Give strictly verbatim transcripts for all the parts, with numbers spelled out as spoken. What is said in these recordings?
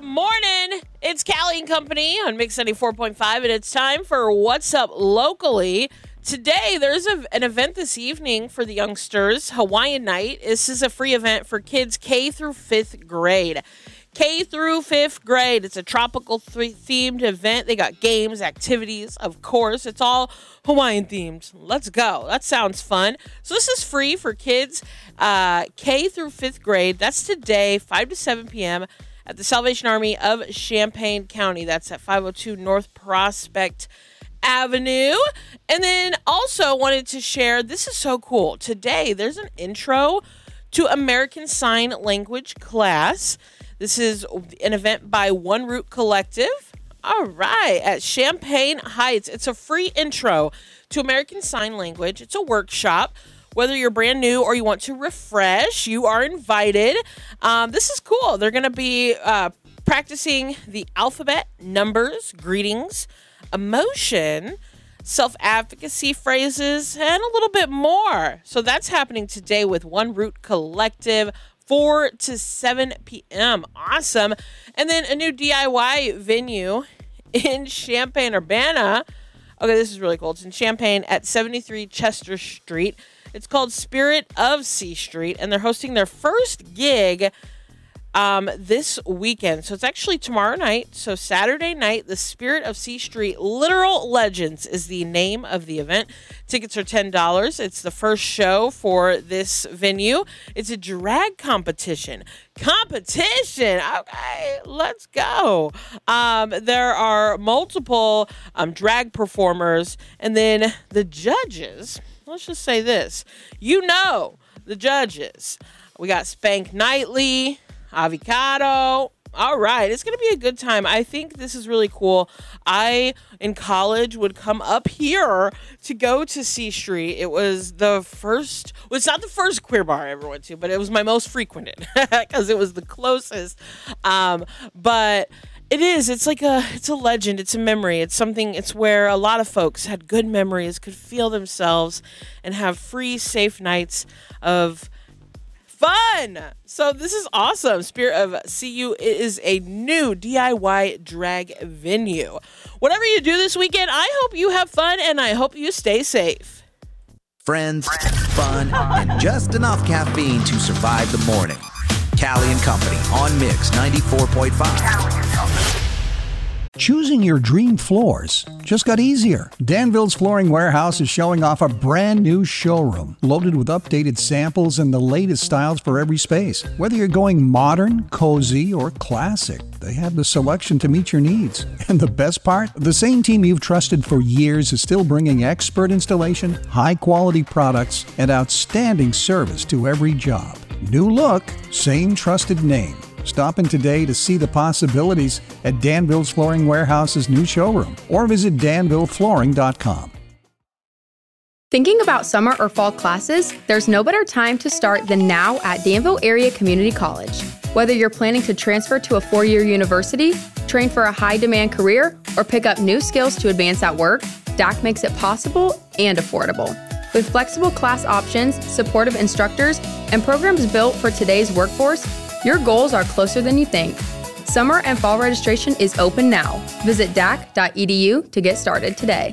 morning. It's Callie and Company on Mix ninety-four point five, and it's time for What's Up Locally. Today, there's a, an event this evening for the youngsters, Hawaiian Night. This is a free event for kids K through fifth grade. K through fifth grade. It's a tropical th- themed event. They got games, activities, of course. It's all Hawaiian themed. Let's go. That sounds fun. So this is free for kids uh, K through fifth grade. That's today, five to seven p.m. at the Salvation Army of Champaign County. That's at five oh two North Prospect Avenue. And then also wanted to share, this is so cool. Today, there's an intro to American Sign Language class. This is an event by One Root Collective. All right, at Champaign Heights. It's a free intro to American Sign Language. It's a workshop. Whether you're brand new or you want to refresh, you are invited. Um, this is cool. They're going to be uh, practicing the alphabet, numbers, greetings, emotion, self-advocacy phrases, and a little bit more. So that's happening today with One Root Collective, four to seven p.m. Awesome. And then a new D I Y venue in Champaign-Urbana. Okay, this is really cool. It's in Champaign at seventy-three Chester Street. It's called Spirit of C Street, and they're hosting their first gig um, this weekend. So it's actually tomorrow night. So Saturday night, the Spirit of C Street Literal Legends is the name of the event. Tickets are ten dollars. It's the first show for this venue. It's a drag competition. Competition. Okay, let's go. Um, there are multiple um, drag performers, and then the judges. Let's just say this. You know the judges. We got Spank Knightley, Avocado. All right. It's going to be a good time. I think this is really cool. I, in college, would come up here to go to C Street. It was the first, well, it's not the first queer bar I ever went to, but it was my most frequented because it was the closest. Um, but it is. It's like a, it's a legend. It's a memory. It's something, it's where a lot of folks had good memories, could feel themselves, and have free, safe nights of fun. So this is awesome. Spirit of C U is a new D I Y drag venue. Whatever you do this weekend, I hope you have fun, and I hope you stay safe. Friends, fun, and just enough caffeine to survive the morning. Callie and Company on Mix ninety-four point five. Choosing your dream floors just got easier. Danville's Flooring Warehouse is showing off a brand new showroom loaded with updated samples and the latest styles for every space. Whether you're going modern, cozy, or classic, they have the selection to meet your needs. And the best part? The same team you've trusted for years is still bringing expert installation, high-quality products, and outstanding service to every job. New look, same trusted name. Stop in today to see the possibilities at Danville's Flooring Warehouse's new showroom, or visit danville flooring dot com. Thinking about summer or fall classes? There's no better time to start than now at Danville Area Community College. Whether you're planning to transfer to a four-year university, train for a high-demand career, or pick up new skills to advance at work, D A C makes it possible and affordable. With flexible class options, supportive instructors, and programs built for today's workforce, your goals are closer than you think. Summer and fall registration is open now. Visit D A C dot E D U to get started today.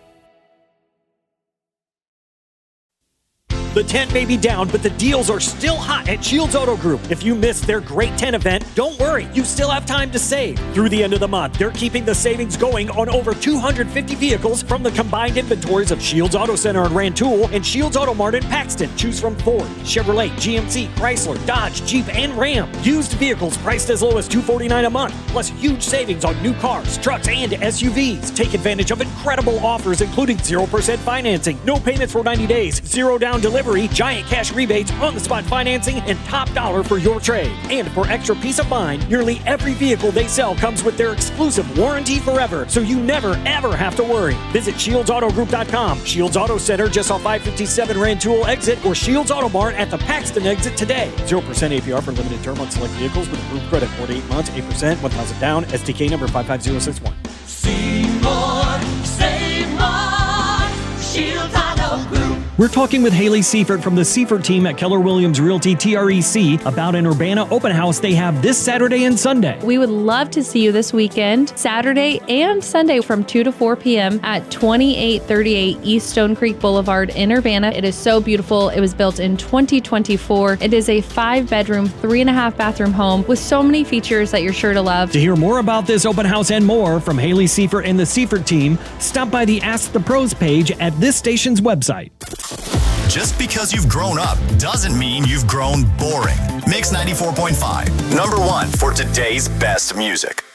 The tent may be down, but the deals are still hot at Shields Auto Group. If you missed their great tent event, don't worry. You still have time to save. Through the end of the month, they're keeping the savings going on over two hundred fifty vehicles from the combined inventories of Shields Auto Center in Rantoul and Shields Auto Mart in Paxton. Choose from Ford, Chevrolet, G M C, Chrysler, Dodge, Jeep, and Ram. Used vehicles priced as low as two hundred forty-nine dollars a month, plus huge savings on new cars, trucks, and S U Vs. Take advantage of incredible offers, including zero percent financing, no payments for ninety days, zero down delivery, giant cash rebates, on-the-spot financing, and top dollar for your trade. And for extra peace of mind, nearly every vehicle they sell comes with their exclusive warranty forever, so you never, ever have to worry. Visit shields auto group dot com, Shields Auto Center just off five fifty-seven Rantoul exit, or Shields Auto Mart at the Paxton exit today. zero percent A P R for limited term on select vehicles with approved credit. four to eight months, eight percent, one thousand down, S D K number five five zero six one. See more, save more, Shields Auto Group. We're talking with Haley Seifert from the Seifert team at Keller Williams Realty T R E C about an Urbana open house they have this Saturday and Sunday. We would love to see you this weekend, Saturday and Sunday from two to four p.m. at twenty-eight thirty-eight East Stone Creek Boulevard in Urbana. It is so beautiful. It was built in twenty twenty-four. It is a five-bedroom, three and a half bathroom home with so many features that you're sure to love. To hear more about this open house and more from Haley Seifert and the Seifert team, stop by the Ask the Pros page at this station's website. Just because you've grown up doesn't mean you've grown boring. Mix ninety-four point five, number one for today's best music.